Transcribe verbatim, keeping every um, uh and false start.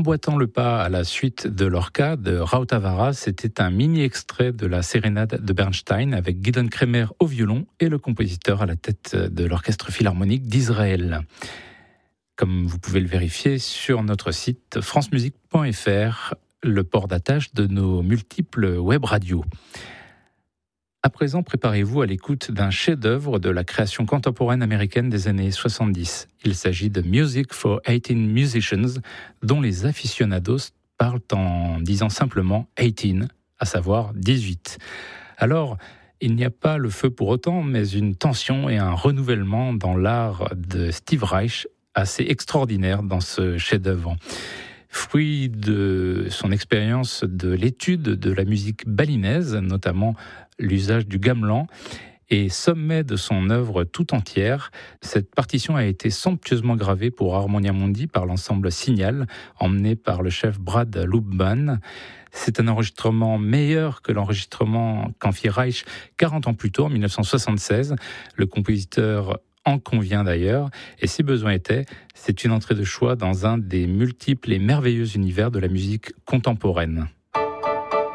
Emboîtant le pas à la suite de Lorca de Raoult Tavares, c'était un mini-extrait de la sérénade de Bernstein avec Gidon Kremer au violon et le compositeur à la tête de l'Orchestre Philharmonique d'Israël. Comme vous pouvez le vérifier sur notre site francemusique point f r, le port d'attache de nos multiples web radios. À présent, préparez-vous à l'écoute d'un chef-d'œuvre de la création contemporaine américaine des années soixante-dix. Il s'agit de Music for eighteen Musicians, dont les aficionados parlent en disant simplement eighteen, à savoir dix-huit. Alors, il n'y a pas le feu pour autant, mais une tension et un renouvellement dans l'art de Steve Reich assez extraordinaire dans ce chef-d'œuvre. Fruit de son expérience de l'étude de la musique balinaise, notamment l'usage du gamelan, et sommet de son œuvre tout entière, cette partition a été somptueusement gravée pour Harmonia Mundi par l'ensemble Signal, emmené par le chef Brad Lubman. C'est un enregistrement meilleur que l'enregistrement qu'en fit Reich quarante ans plus tôt, en dix-neuf cent soixante-seize. Le compositeur en convient d'ailleurs, et si besoin était, c'est une entrée de choix dans un des multiples et merveilleux univers de la musique contemporaine.